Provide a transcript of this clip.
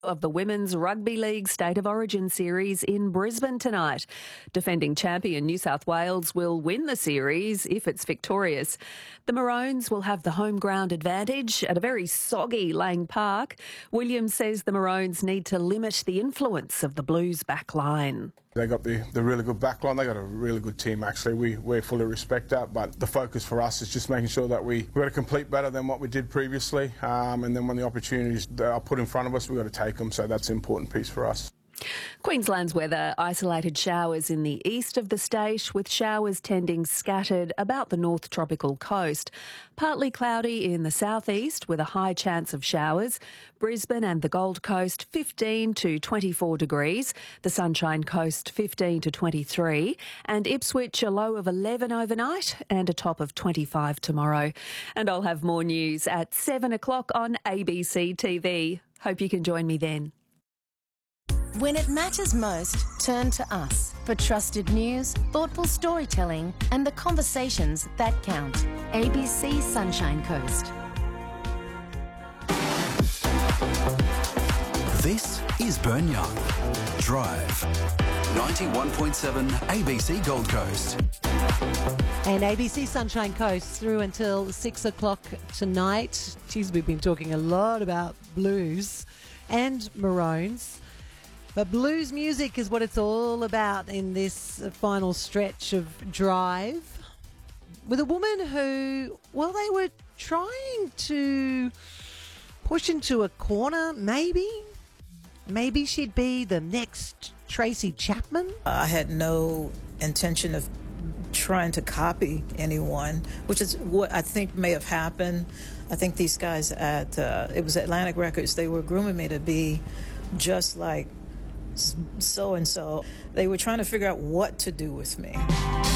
of the Women's Rugby League State of Origin series in Brisbane tonight. Defending champion New South Wales will win the series if it's victorious. The Maroons will have the home ground advantage at a very soggy Lang Park. Williams says the Maroons need to limit the influence of the Blues back line. They got the really good backline. They got a really good team, actually. We fully respect that, but the focus for us is just making sure that we've got to complete better than what we did previously, and then when the opportunities are put in front of us, we've got to take them, so that's an important piece for us. Queensland's weather: isolated showers in the east of the state, with showers tending scattered about the north tropical coast. Partly cloudy in the southeast with a high chance of showers. Brisbane and the Gold Coast 15 to 24 degrees. The Sunshine Coast 15 to 23. And Ipswich a low of 11 overnight and a top of 25 tomorrow. And I'll have more news at 7 o'clock on ABC TV. Hope you can join me then. When it matters most, turn to us for trusted news, thoughtful storytelling, and the conversations that count. ABC Sunshine Coast. This is Burn Young. Drive. 91.7 ABC Gold Coast. And ABC Sunshine Coast through until 6 o'clock tonight. Geez, we've been talking a lot about blues and Maroons. But blues music is what it's all about in this final stretch of Drive, with a woman who, well, they were trying to push into a corner, maybe she'd be the next Tracy Chapman. I had no intention of trying to copy anyone, which is what I think may have happened. I think these guys at, it was Atlantic Records, they were grooming me to be just like so-and-so. They were trying to figure out what to do with me.